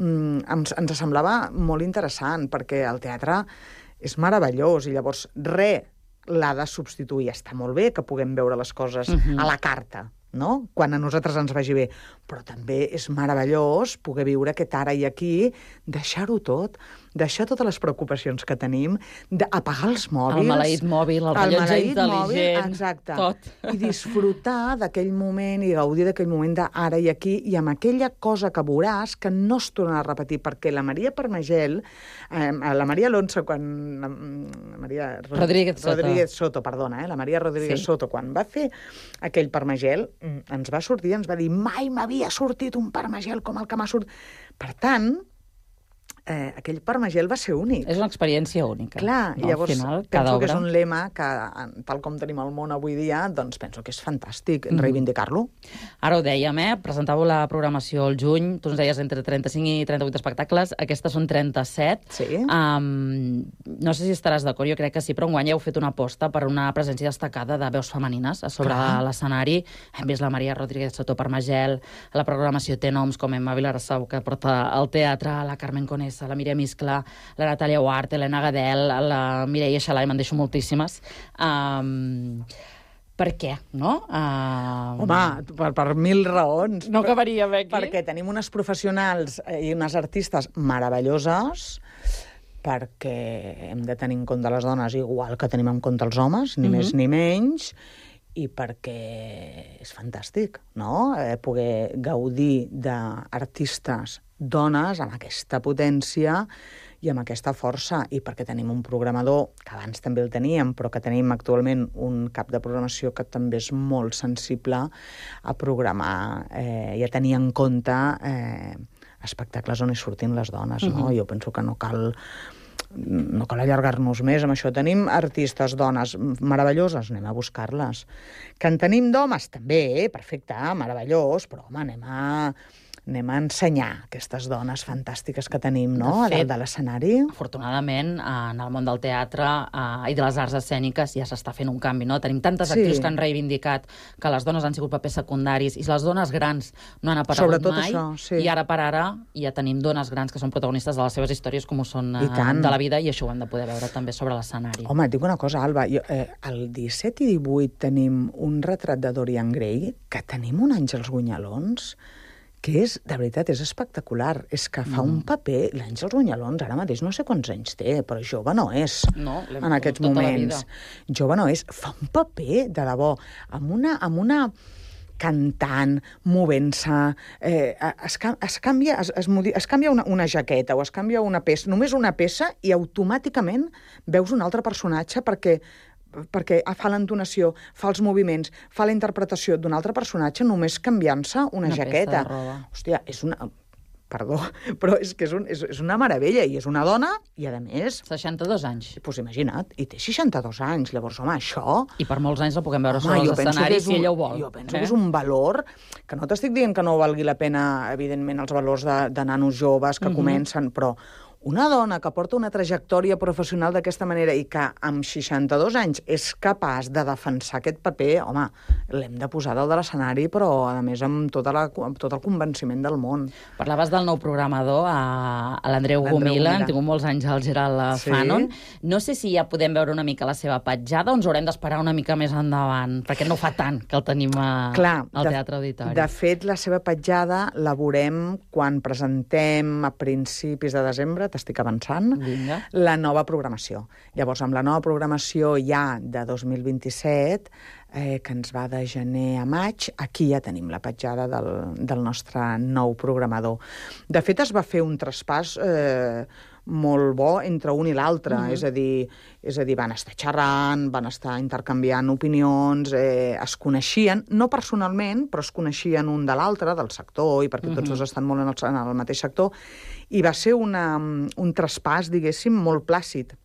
ens semblava molt interessant, perquè el teatre és meravellós, i llavors l'ha de substituir. Està molt bé que puguem veure les coses a la carta, no? Quan a nosaltres ens vagi bé. Però també és meravellós poder viure aquest ara i aquí, deixar-ho tot, deixar totes les preocupacions que tenim, d'apagar els mòbils... El maleït mòbil, el rellotge intel·ligent, exacte, tot. I disfrutar d'aquell moment i gaudir d'aquell moment d'ara i aquí, i amb aquella cosa que veuràs que no es torna a repetir, perquè la Maria Parmagel, la Maria Alonso, quan... Rodríguez Soto, perdona, la Maria Rodríguez Soto, quan va fer aquell Parmagel, ens va sortir, ens va dir, mai m'havia sortit un Parmagel com el que m'ha sortit. Per tant, aquell Parmagel va ser únic. És una experiència única. Clar, no? I llavors final, penso que és un lema que, tal com tenim el món avui dia, doncs penso que és fantàstic reivindicar-lo. Ara ho dèiem, presentàveu la programació al juny, tu ens deies entre 35 i 38 espectacles, aquestes són 37. Sí. No sé si estaràs d'acord, jo crec que sí, però enguany heu fet una aposta per una presència destacada de veus femenines a sobre l'escenari. Hem vist la Maria Rodríguez Soto Parmagel, la programació té noms com Emma Vilarsau, que porta al teatre, la Carmen Conesa, la Míriam Iscla, la Natàlia Huart, Helena Gadel, la Mireia Xalà, i me'n deixo moltíssimes. Per què, no? Home, per 1000 raons. No acabaríem aquí. Perquè tenim unes professionals i unes artistes meravelloses, perquè hem de tenir en compte les dones igual que tenim en compte els homes, ni més ni menys, i perquè és fantàstic, no? Poder gaudir d'artistes dones amb aquesta potència i amb aquesta força, i perquè tenim un programador, que abans també el teníem, però que tenim actualment un cap de programació que també és molt sensible a programar i a tenir en compte espectacles on hi surtin les dones, no? Jo penso que no cal allargar-nos més amb això. Tenim artistes, dones meravelloses, anem a buscar-les. Que en tenim d'homes, també, perfecte, meravellós, però home, anem a ensenyar aquestes dones fantàstiques que tenim, no?, a dalt de l'escenari. Afortunadament, en el món del teatre i de les arts escèniques ja s'està fent un canvi, no? Tenim tantes actrius que han reivindicat que les dones han sigut papers secundaris i les dones grans no han aparegut mai. Això, sí. I ara per ara ja tenim dones grans que són protagonistes de les seves històries, com ho són de la vida, i això ho hem de poder veure també sobre l'escenari. Home, et dic una cosa, Alba, el 17 i 18 tenim un retrat de Dorian Gray, que tenim un Àngels Gunyalons, que és, de veritat, és espectacular. És que fa un paper... L'Àngels Gunyalons ara mateix no sé quants anys té, però jove no és, en aquests moments. Jove no és. Fa un paper, de debò, amb una cantant, movent-se, es canvia una jaqueta o es canvia una peça, només una peça, i automàticament veus un altre personatge perquè fa l'entonació, fa els moviments, fa la interpretació d'un altre personatge només canviant-se una jaqueta. Hòstia, és una... Perdó, però és que és una meravella, i és una dona, i a més... 62 anys. Doncs imagina't, i té 62 anys, llavors, home, això... I per molts anys la puguem veure sobre els escenaris, si ella ho vol. Jo penso que és un valor, que no t'estic dient que no valgui la pena, evidentment, els valors de nanos joves que comencen, però... Una dona que porta una trajectòria professional d'aquesta manera i que amb 62 anys és capaç de defensar aquest paper, home, l'hem de posar dalt de l'escenari, però, a més, amb tot el convenciment del món. Parlaves del nou programador, a l'Andreu Gomila, hem tingut molts anys al Gerald Fanon. No sé si ja podem veure una mica la seva petjada o ens haurem d'esperar una mica més endavant, perquè no fa tant que el tenim al Teatre Auditori. De fet, la seva petjada la veurem quan presentem a principis de desembre, t'estic avançant, la nova programació. Llavors, amb la nova programació ja de 2027, que ens va de gener a maig, aquí ja tenim la petjada del nostre nou programador. De fet, es va fer un traspàs molt bo entre un i l'altre, és a dir, van estar xerrant, van estar intercanviant opinions, es coneixien, no personalment, però es coneixien un de l'altre, del sector, i perquè tots dos estan molt en el mateix sector, i va ser un traspàs, diguéssim, molt plàcid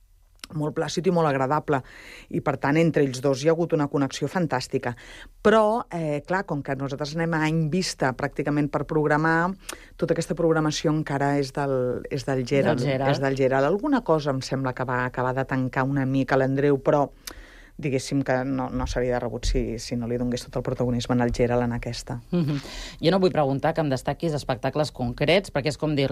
i molt agradable, i per tant entre ells dos hi ha hagut una connexió fantàstica. Però, clar, com que nosaltres anem a any vista pràcticament per programar, tota aquesta programació encara és del Gerald. Alguna cosa em sembla que va acabar de tancar una mica l'Andreu, però diguéssim que no s'havia de rebut si no li donés tot el protagonisme al Gerald en aquesta. Jo no vull preguntar que em destaquis espectacles concrets, perquè és com dir